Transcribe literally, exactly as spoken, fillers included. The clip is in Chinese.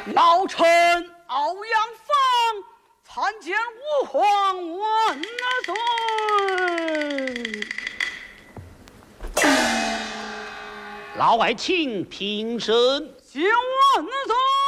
老臣欧阳锋参见吾皇万岁。 老爱卿平身。 谢万岁。